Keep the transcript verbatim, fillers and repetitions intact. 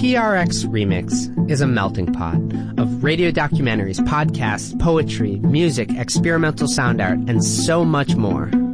P R X Remix is a melting pot of radio documentaries, podcasts, poetry, music, experimental sound art, and so much more.